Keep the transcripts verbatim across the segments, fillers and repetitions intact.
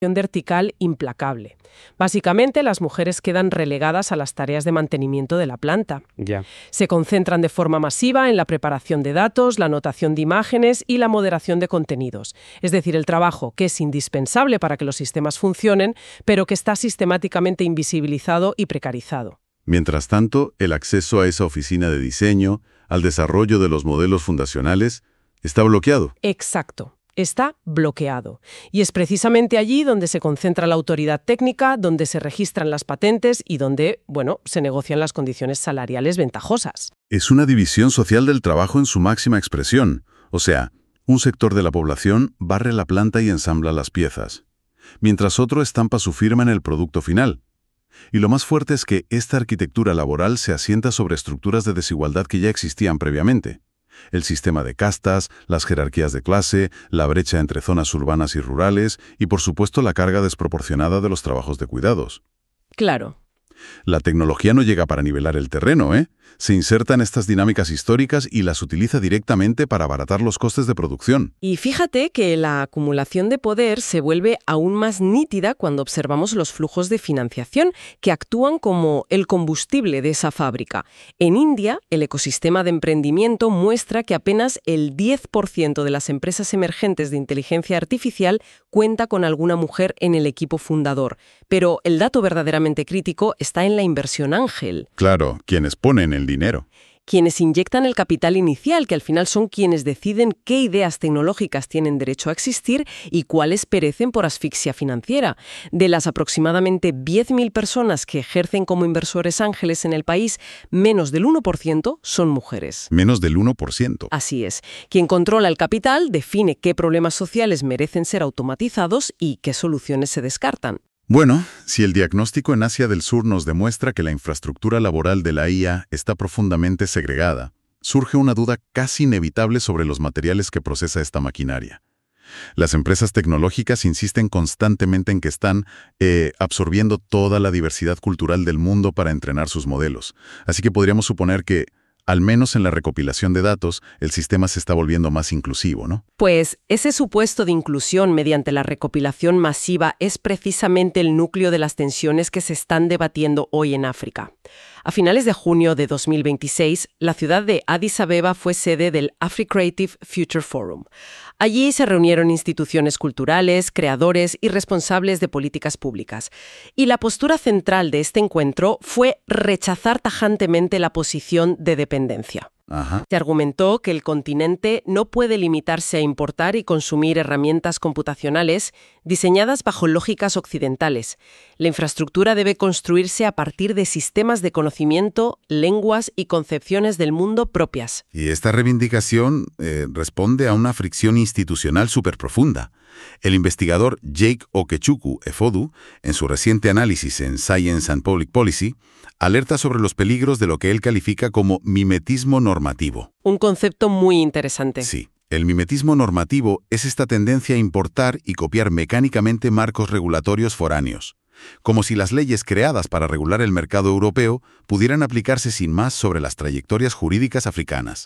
vertical implacable. Básicamente, las mujeres quedan relegadas a las tareas de mantenimiento de la planta. Ya. Se concentran de forma masiva en la preparación de datos, la anotación de imágenes y la moderación de contenidos. Es decir, el trabajo que es indispensable para que los sistemas funcionen, pero que está sistemáticamente invisibilizado y precarizado. Mientras tanto, el acceso a esa oficina de diseño, al desarrollo de los modelos fundacionales, está bloqueado. Exacto. Está bloqueado. Y es precisamente allí donde se concentra la autoridad técnica, donde se registran las patentes y donde, bueno, se negocian las condiciones salariales ventajosas. Es una división social del trabajo en su máxima expresión. O sea, un sector de la población barre la planta y ensambla las piezas, mientras otro estampa su firma en el producto final. Y lo más fuerte es que esta arquitectura laboral se asienta sobre estructuras de desigualdad que ya existían previamente. El sistema de castas, las jerarquías de clase, la brecha entre zonas urbanas y rurales y, por supuesto, la carga desproporcionada de los trabajos de cuidados. Claro. La tecnología no llega para nivelar el terreno, ¿eh? Se inserta en estas dinámicas históricas y las utiliza directamente para abaratar los costes de producción. Y fíjate que la acumulación de poder se vuelve aún más nítida cuando observamos los flujos de financiación que actúan como el combustible de esa fábrica. En India, el ecosistema de emprendimiento muestra que apenas el diez por ciento de las empresas emergentes de inteligencia artificial cuenta con alguna mujer en el equipo fundador. Pero el dato verdaderamente crítico está en la inversión ángel. Claro, quienes ponen el dinero. Quienes inyectan el capital inicial, que al final son quienes deciden qué ideas tecnológicas tienen derecho a existir y cuáles perecen por asfixia financiera. De las aproximadamente diez mil personas que ejercen como inversores ángeles en el país, menos del uno por ciento son mujeres. Menos del uno por ciento. Así es. Quien controla el capital define qué problemas sociales merecen ser automatizados y qué soluciones se descartan. Bueno, si el diagnóstico en Asia del Sur nos demuestra que la infraestructura laboral de la I A está profundamente segregada, surge una duda casi inevitable sobre los materiales que procesa esta maquinaria. Las empresas tecnológicas insisten constantemente en que están eh, absorbiendo toda la diversidad cultural del mundo para entrenar sus modelos. Así que podríamos suponer que, al menos en la recopilación de datos, el sistema se está volviendo más inclusivo, ¿no? Pues ese supuesto de inclusión mediante la recopilación masiva es precisamente el núcleo de las tensiones que se están debatiendo hoy en África. A finales de junio de dos mil veintiséis, la ciudad de Addis Abeba fue sede del AfriCreative Future Forum. Allí se reunieron instituciones culturales, creadores y responsables de políticas públicas. Y la postura central de este encuentro fue rechazar tajantemente la posición de dependencia. Ajá. Se argumentó que el continente no puede limitarse a importar y consumir herramientas computacionales diseñadas bajo lógicas occidentales. La infraestructura debe construirse a partir de sistemas de conocimiento, lenguas y concepciones del mundo propias. Y esta reivindicación eh, responde a una fricción institucional súper profunda. El investigador Jake Okechukwu Efodu, en su reciente análisis en Science and Public Policy, alerta sobre los peligros de lo que él califica como mimetismo normativo. Un concepto muy interesante. Sí, el mimetismo normativo es esta tendencia a importar y copiar mecánicamente marcos regulatorios foráneos, como si las leyes creadas para regular el mercado europeo pudieran aplicarse sin más sobre las trayectorias jurídicas africanas.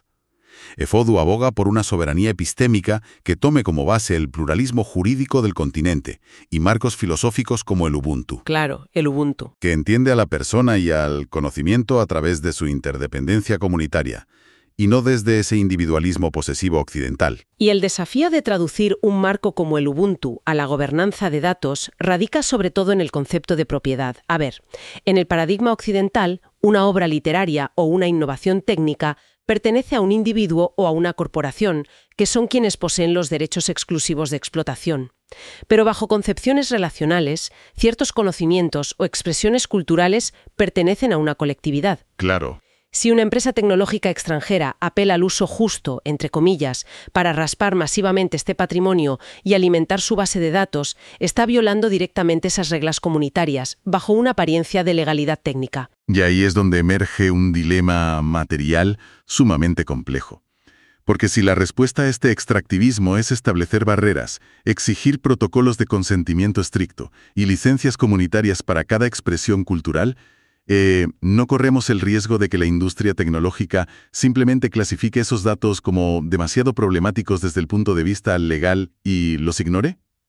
Efodu aboga por una soberanía epistémica que tome como base el pluralismo jurídico del continente y marcos filosóficos como el Ubuntu. Claro, el Ubuntu. Que entiende a la persona y al conocimiento a través de su interdependencia comunitaria, y no desde ese individualismo posesivo occidental. Y el desafío de traducir un marco como el Ubuntu a la gobernanza de datos radica sobre todo en el concepto de propiedad. A ver, en el paradigma occidental, una obra literaria o una innovación técnica pertenece a un individuo o a una corporación, que son quienes poseen los derechos exclusivos de explotación. Pero bajo concepciones relacionales, ciertos conocimientos o expresiones culturales pertenecen a una colectividad. Claro. Si una empresa tecnológica extranjera apela al uso justo, entre comillas, para raspar masivamente este patrimonio y alimentar su base de datos, está violando directamente esas reglas comunitarias, bajo una apariencia de legalidad técnica. Y ahí es donde emerge un dilema material sumamente complejo. Porque si la respuesta a este extractivismo es establecer barreras, exigir protocolos de consentimiento estricto y licencias comunitarias para cada expresión cultural, Eh, ¿no corremos el riesgo de que la industria tecnológica simplemente clasifique esos datos como demasiado problemáticos desde el punto de vista legal y los ignore?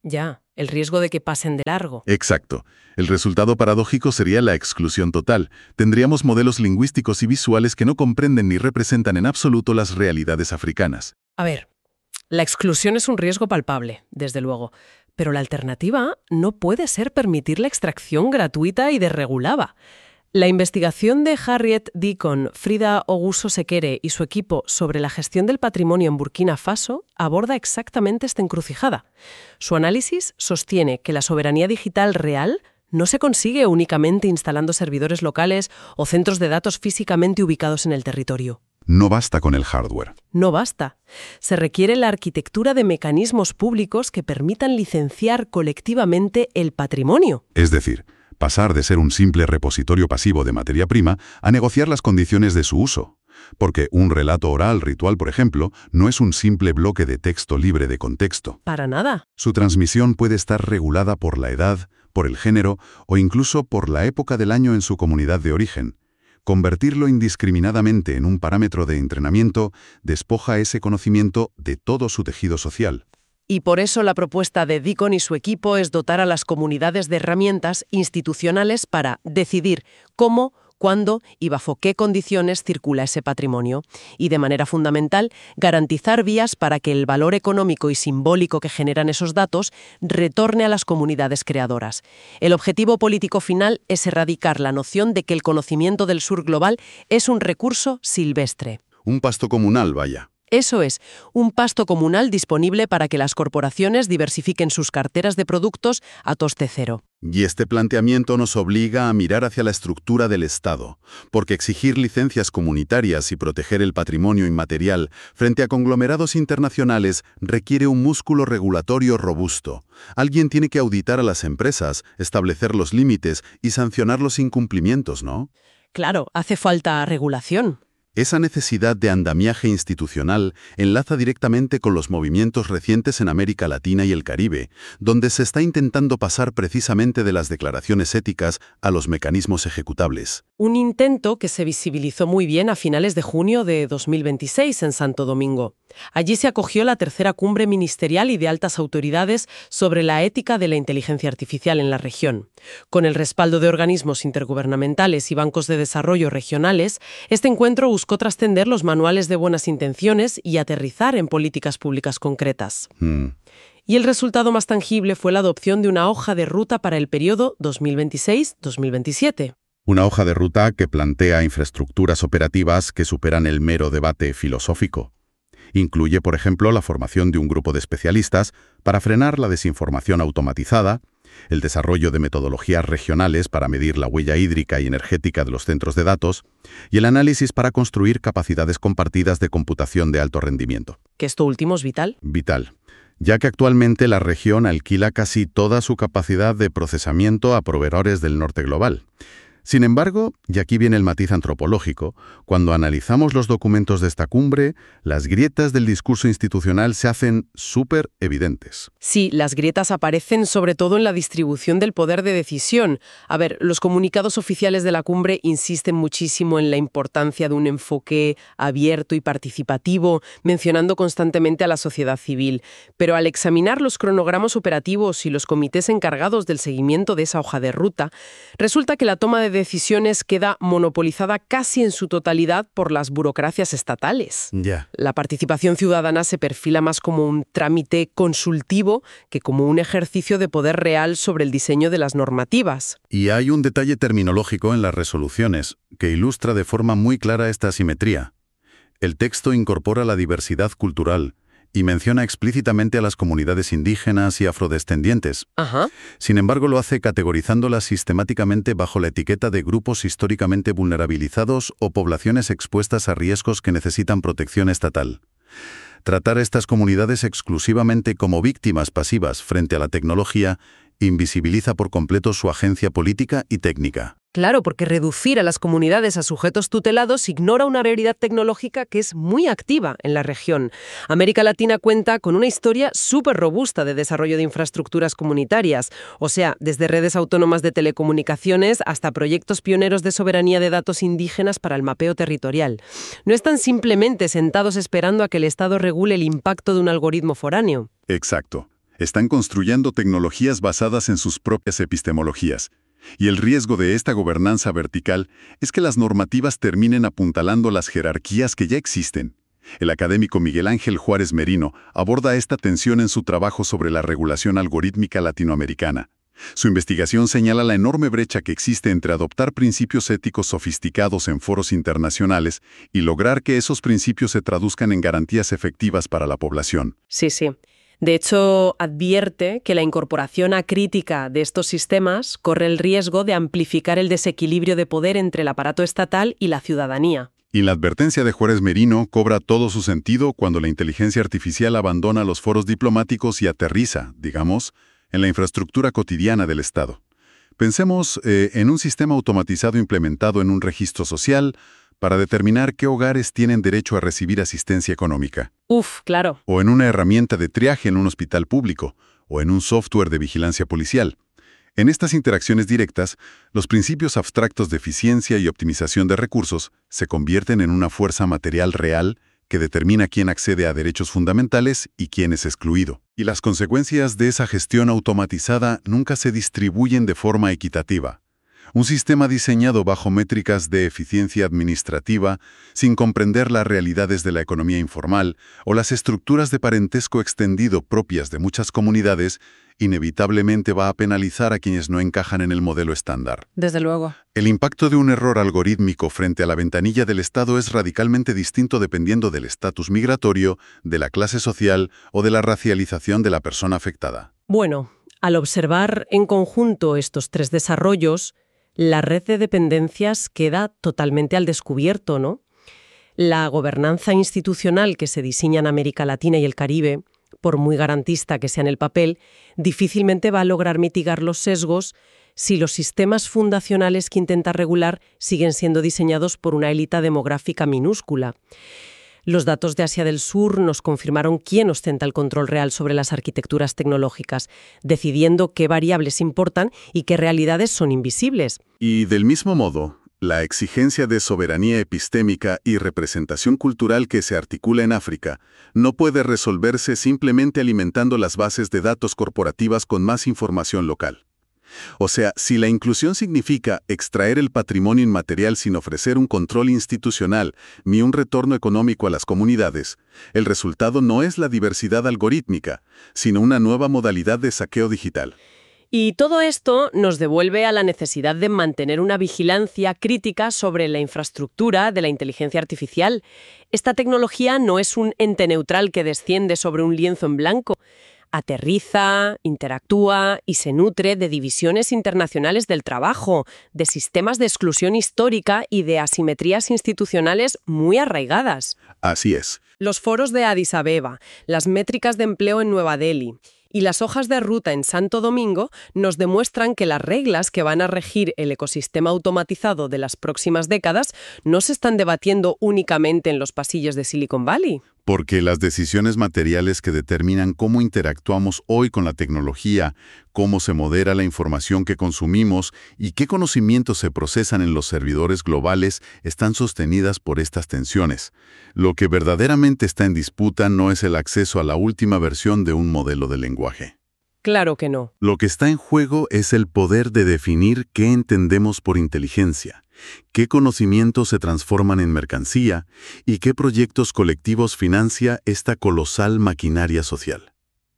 Ya, el riesgo de que pasen de largo. Exacto. El resultado paradójico sería la exclusión total. Tendríamos modelos lingüísticos y visuales que no comprenden ni representan en absoluto las realidades africanas. A ver, la exclusión es un riesgo palpable, desde luego, pero la alternativa no puede ser permitir la extracción gratuita y desregulada. La investigación de Harriet Deacon, Frida Oguso Sekere y su equipo sobre la gestión del patrimonio en Burkina Faso aborda exactamente esta encrucijada. Su análisis sostiene que la soberanía digital real no se consigue únicamente instalando servidores locales o centros de datos físicamente ubicados en el territorio. No basta con el hardware. No basta. Se requiere la arquitectura de mecanismos públicos que permitan licenciar colectivamente el patrimonio. Es decir, pasar de ser un simple repositorio pasivo de materia prima a negociar las condiciones de su uso. Porque un relato oral ritual, por ejemplo, no es un simple bloque de texto libre de contexto. Para nada. Su transmisión puede estar regulada por la edad, por el género o incluso por la época del año en su comunidad de origen. Convertirlo indiscriminadamente en un parámetro de entrenamiento despoja ese conocimiento de todo su tejido social. Y por eso la propuesta de Deacon y su equipo es dotar a las comunidades de herramientas institucionales para decidir cómo, cuándo y bajo qué condiciones circula ese patrimonio. Y de manera fundamental, garantizar vías para que el valor económico y simbólico que generan esos datos retorne a las comunidades creadoras. El objetivo político final es erradicar la noción de que el conocimiento del sur global es un recurso silvestre. Un pasto comunal, vaya. Eso es, un pasto comunal disponible para que las corporaciones diversifiquen sus carteras de productos a coste cero. Y este planteamiento nos obliga a mirar hacia la estructura del Estado, porque exigir licencias comunitarias y proteger el patrimonio inmaterial frente a conglomerados internacionales requiere un músculo regulatorio robusto. Alguien tiene que auditar a las empresas, establecer los límites y sancionar los incumplimientos, ¿no? Claro, hace falta regulación. Esa necesidad de andamiaje institucional enlaza directamente con los movimientos recientes en América Latina y el Caribe, donde se está intentando pasar precisamente de las declaraciones éticas a los mecanismos ejecutables. Un intento que se visibilizó muy bien a finales de junio de dos mil veintiséis en Santo Domingo. Allí se acogió la tercera cumbre ministerial y de altas autoridades sobre la ética de la inteligencia artificial en la región. Con el respaldo de organismos intergubernamentales y bancos de desarrollo regionales, este encuentro buscó trascender los manuales de buenas intenciones y aterrizar en políticas públicas concretas. Hmm. Y el resultado más tangible fue la adopción de una hoja de ruta para el periodo dos mil veintiséis a dos mil veintisiete. Una hoja de ruta que plantea infraestructuras operativas que superan el mero debate filosófico. Incluye, por ejemplo, la formación de un grupo de especialistas para frenar la desinformación automatizada, el desarrollo de metodologías regionales para medir la huella hídrica y energética de los centros de datos, y el análisis para construir capacidades compartidas de computación de alto rendimiento. ¿Que esto último es vital? Vital, ya que actualmente la región alquila casi toda su capacidad de procesamiento a proveedores del norte global. Sin embargo, y aquí viene el matiz antropológico, cuando analizamos los documentos de esta cumbre, las grietas del discurso institucional se hacen súper evidentes. Sí, las grietas aparecen sobre todo en la distribución del poder de decisión. A ver, los comunicados oficiales de la cumbre insisten muchísimo en la importancia de un enfoque abierto y participativo, mencionando constantemente a la sociedad civil. Pero al examinar los cronogramas operativos y los comités encargados del seguimiento de esa hoja de ruta, resulta que la toma de decisiones queda monopolizada casi en su totalidad por las burocracias estatales. Ya. La participación ciudadana se perfila más como un trámite consultivo que como un ejercicio de poder real sobre el diseño de las normativas. Y hay un detalle terminológico en las resoluciones que ilustra de forma muy clara esta asimetría. El texto incorpora la diversidad cultural y menciona explícitamente a las comunidades indígenas y afrodescendientes. Ajá. Sin embargo, lo hace categorizándolas sistemáticamente bajo la etiqueta de grupos históricamente vulnerabilizados o poblaciones expuestas a riesgos que necesitan protección estatal. Tratar a estas comunidades exclusivamente como víctimas pasivas frente a la tecnología invisibiliza por completo su agencia política y técnica. Claro, porque reducir a las comunidades a sujetos tutelados ignora una realidad tecnológica que es muy activa en la región. América Latina cuenta con una historia súper robusta de desarrollo de infraestructuras comunitarias, o sea, desde redes autónomas de telecomunicaciones hasta proyectos pioneros de soberanía de datos indígenas para el mapeo territorial. No están simplemente sentados esperando a que el Estado regule el impacto de un algoritmo foráneo. Exacto. Están construyendo tecnologías basadas en sus propias epistemologías. Y el riesgo de esta gobernanza vertical es que las normativas terminen apuntalando las jerarquías que ya existen. El académico Miguel Ángel Juárez Merino aborda esta tensión en su trabajo sobre la regulación algorítmica latinoamericana. Su investigación señala la enorme brecha que existe entre adoptar principios éticos sofisticados en foros internacionales y lograr que esos principios se traduzcan en garantías efectivas para la población. Sí, sí. De hecho, advierte que la incorporación acrítica de estos sistemas corre el riesgo de amplificar el desequilibrio de poder entre el aparato estatal y la ciudadanía. Y la advertencia de Juárez Merino cobra todo su sentido cuando la inteligencia artificial abandona los foros diplomáticos y aterriza, digamos, en la infraestructura cotidiana del Estado. Pensemos eh, en un sistema automatizado implementado en un registro social para determinar qué hogares tienen derecho a recibir asistencia económica. Uf, claro. O en una herramienta de triaje en un hospital público, o en un software de vigilancia policial. En estas interacciones directas, los principios abstractos de eficiencia y optimización de recursos se convierten en una fuerza material real que determina quién accede a derechos fundamentales y quién es excluido. Y las consecuencias de esa gestión automatizada nunca se distribuyen de forma equitativa. Un sistema diseñado bajo métricas de eficiencia administrativa, sin comprender las realidades de la economía informal o las estructuras de parentesco extendido propias de muchas comunidades, inevitablemente va a penalizar a quienes no encajan en el modelo estándar. Desde luego. El impacto de un error algorítmico frente a la ventanilla del Estado es radicalmente distinto dependiendo del estatus migratorio, de la clase social o de la racialización de la persona afectada. Bueno, al observar en conjunto estos tres desarrollos, la red de dependencias queda totalmente al descubierto, ¿no? La gobernanza institucional que se diseña en América Latina y el Caribe, por muy garantista que sea en el papel, difícilmente va a lograr mitigar los sesgos si los sistemas fundacionales que intenta regular siguen siendo diseñados por una élite demográfica minúscula. Los datos de Asia del Sur nos confirmaron quién ostenta el control real sobre las arquitecturas tecnológicas, decidiendo qué variables importan y qué realidades son invisibles. Y del mismo modo, la exigencia de soberanía epistémica y representación cultural que se articula en África no puede resolverse simplemente alimentando las bases de datos corporativas con más información local. O sea, si la inclusión significa extraer el patrimonio inmaterial sin ofrecer un control institucional ni un retorno económico a las comunidades, el resultado no es la diversidad algorítmica, sino una nueva modalidad de saqueo digital. Y todo esto nos devuelve a la necesidad de mantener una vigilancia crítica sobre la infraestructura de la inteligencia artificial. Esta tecnología no es un ente neutral que desciende sobre un lienzo en blanco. Aterriza, interactúa y se nutre de divisiones internacionales del trabajo, de sistemas de exclusión histórica y de asimetrías institucionales muy arraigadas. Así es. Los foros de Addis Abeba, las métricas de empleo en Nueva Delhi y las hojas de ruta en Santo Domingo nos demuestran que las reglas que van a regir el ecosistema automatizado de las próximas décadas no se están debatiendo únicamente en los pasillos de Silicon Valley. Porque las decisiones materiales que determinan cómo interactuamos hoy con la tecnología, cómo se modera la información que consumimos y qué conocimientos se procesan en los servidores globales están sostenidas por estas tensiones. Lo que verdaderamente está en disputa no es el acceso a la última versión de un modelo de lenguaje. Claro que no. Lo que está en juego es el poder de definir qué entendemos por inteligencia, qué conocimientos se transforman en mercancía y qué proyectos colectivos financia esta colosal maquinaria social.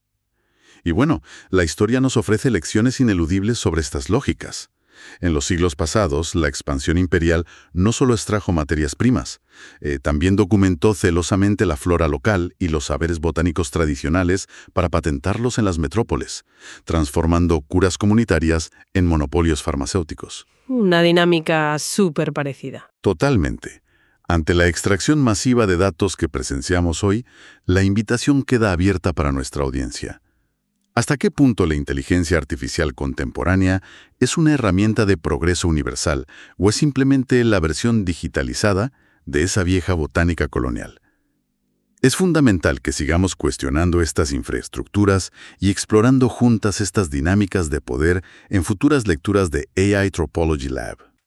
Y bueno, la historia nos ofrece lecciones ineludibles sobre estas lógicas. En los siglos pasados, la expansión imperial no solo extrajo materias primas, eh, también documentó celosamente la flora local y los saberes botánicos tradicionales para patentarlos en las metrópoles, transformando curas comunitarias en monopolios farmacéuticos. Una dinámica súper parecida. Totalmente. Ante la extracción masiva de datos que presenciamos hoy, la invitación queda abierta para nuestra audiencia. ¿Hasta qué punto la inteligencia artificial contemporánea es una herramienta de progreso universal o es simplemente la versión digitalizada de esa vieja botánica colonial? Es fundamental que sigamos cuestionando estas infraestructuras y explorando juntas estas dinámicas de poder en futuras lecturas de A I Tropology Lab.